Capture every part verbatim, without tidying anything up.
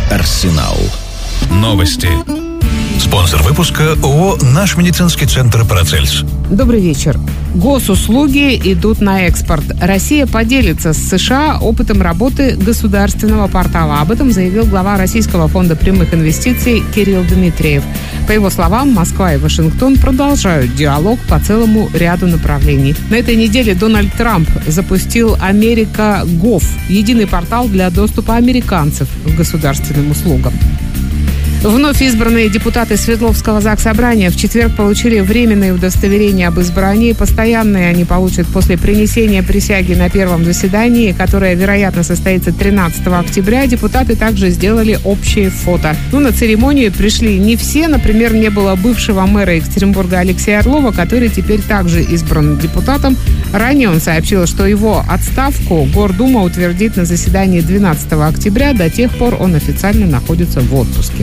Арсенал. Новости. Спонсор выпуска ООО «Наш медицинский центр Парацельс». Добрый вечер. Госуслуги идут на экспорт. Россия поделится с США опытом работы государственного портала. Об этом заявил глава Российского фонда прямых инвестиций Кирилл Дмитриев. По его словам, Москва и Вашингтон продолжают диалог по целому ряду направлений. На этой неделе Дональд Трамп запустил Америка Гов, единый портал для доступа американцев к государственным услугам. Вновь избранные депутаты Свердловского Заксобрания в четверг получили временные удостоверения об избрании. Постоянные они получат после принесения присяги на первом заседании, которое, вероятно, состоится тринадцатого октября. Депутаты также сделали общее фото. Но на церемонию пришли не все. Например, не было бывшего мэра Екатеринбурга Алексея Орлова, который теперь также избран депутатом. Ранее он сообщил, что его отставку Гордума утвердит на заседании двенадцатого октября. До тех пор он официально находится в отпуске.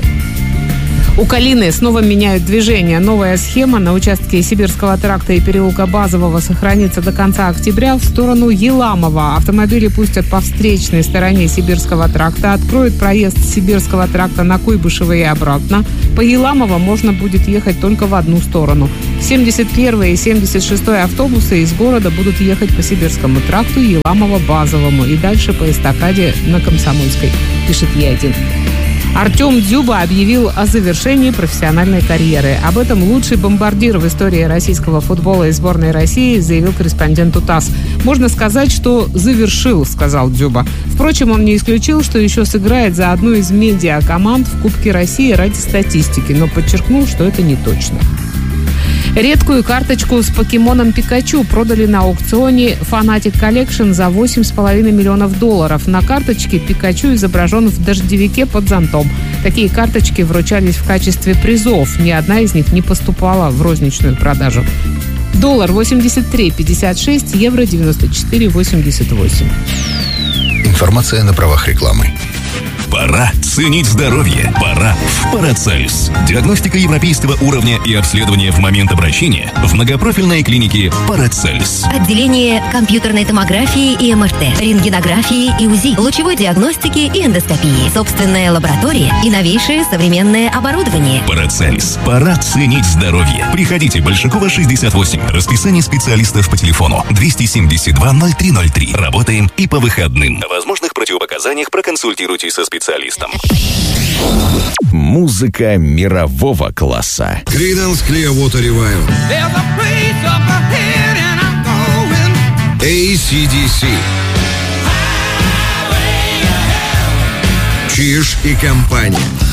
У Калины снова меняют движение. Новая схема на участке Сибирского тракта и переулка Базового сохранится до конца октября в сторону Еламова. Автомобили пустят по встречной стороне Сибирского тракта, откроют проезд с Сибирского тракта на Куйбышево и обратно. По Еламово можно будет ехать только в одну сторону. семьдесят первый и семьдесят шестой автобусы из города будут ехать по Сибирскому тракту, Еламово-Базовому и дальше по эстакаде на Комсомольской, пишет Е один. Артем Дзюба объявил о завершении профессиональной карьеры. Об этом лучший бомбардир в истории российского футбола и сборной России заявил корреспонденту ТАСС. «Можно сказать, что завершил», — сказал Дзюба. Впрочем, он не исключил, что еще сыграет за одну из медиакоманд в Кубке России ради статистики, но подчеркнул, что это не точно. Редкую карточку с покемоном Пикачу продали на аукционе Fanatic Collection за восемь с половиной миллионов долларов. На карточке Пикачу изображен в дождевике под зонтом. Такие карточки вручались в качестве призов. Ни одна из них не поступала в розничную продажу. Доллар восемьдесят три пятьдесят шесть, евро девяносто четыре восемьдесят восемь. Информация на правах рекламы. Пора ценить здоровье. Пора в Парацельс. Диагностика европейского уровня и обследование в момент обращения в многопрофильной клинике Парацельс. Отделение компьютерной томографии и эм эр тэ, рентгенографии и УЗИ, лучевой диагностики и эндоскопии, собственная лаборатория и новейшее современное оборудование. Парацельс. Пора ценить здоровье. Приходите, Большакова, шестьдесят восемь. Расписание специалистов по телефону двести семьдесят два ноль три ноль три. Работаем и по выходным. О возможных противопоказаниях проконсультируйтесь со специалистом. Музыка мирового класса. Creedence Clearwater Revival. эй си ди си. Чиж и компания.